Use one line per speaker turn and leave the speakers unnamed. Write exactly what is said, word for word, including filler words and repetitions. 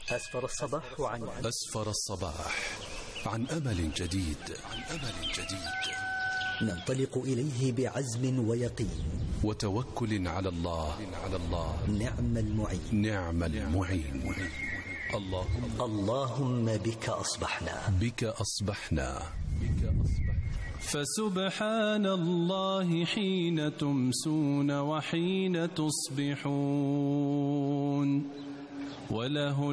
أسفر الصباح عن
أسفر الصباح عن أمل جديد. عن أمل جديد
ننطلق إليه بعزم ويقين
وتوكل على الله. على الله
نعم المعين.
نعم المعين. اللهم
اللهم بك أصبحنا.
بك أصبحنا. بك أصبحنا.
فسبحان الله حين تمسون وحين تصبحون، وله